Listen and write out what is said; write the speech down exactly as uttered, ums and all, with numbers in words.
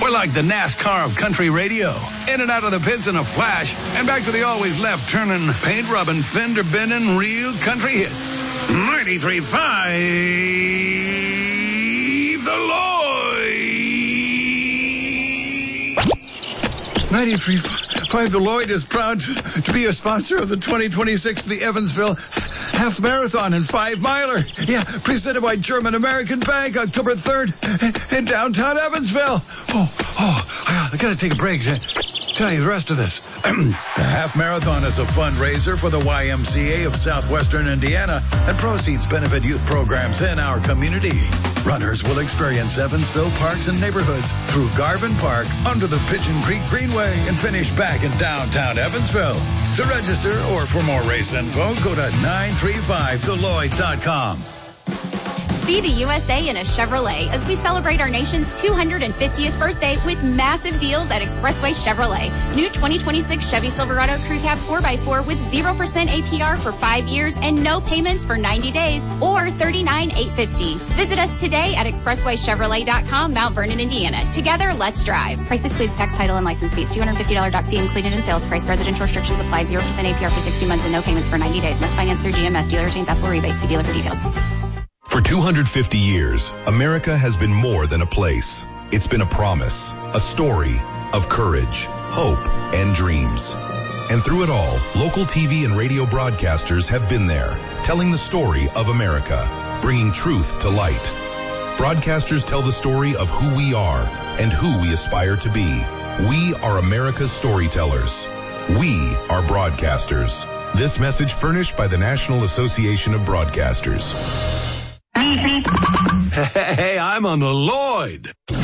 We're like the NASCAR of country radio. In and out of the pits in a flash, and back to the always left-turning, paint-rubbing, fender-bending, real country hits. ninety-three point five, The Lloyd. ninety-three point five, The Lloyd is proud to, to be a sponsor of the twenty twenty-six The Evansville Half Marathon and Five Miler. Yeah, presented by German American Bank, October third in downtown Evansville. Oh, oh, I gotta take a break to tell you the rest of this. The Half Marathon is a fundraiser for the Y M C A of Southwestern Indiana, and proceeds benefit youth programs in our community. Runners will experience Evansville parks and neighborhoods through Garvin Park, under the Pigeon Creek Greenway, and finish back in downtown Evansville. To register or for more race info, go to nine three five the lloyd dot com. See the U S A in a Chevrolet as we celebrate our nation's two hundred fiftieth birthday with massive deals at Expressway Chevrolet. New twenty twenty-six Chevy Silverado Crew Cab four by four with zero percent A P R for five years and no payments for ninety days or thirty-nine thousand eight hundred fifty dollars. Visit us today at expressway chevrolet dot com, Mount Vernon, Indiana. Together, let's drive. Price excludes tax, title, and license fees. two hundred fifty dollars doc fee included in sales price. Residential restrictions apply. zero percent A P R for sixty months and no payments for ninety days. Must finance through G M F. Dealer retains Apple rebate. See dealer for details. For two hundred fifty years, America has been more than a place. It's been a promise, a story of courage, hope, and dreams. And through it all, local T V and radio broadcasters have been there, telling the story of America, bringing truth to light. Broadcasters tell the story of who we are and who we aspire to be. We are America's storytellers. We are broadcasters. This message furnished by the National Association of Broadcasters. Hey, I'm on the Lloyd.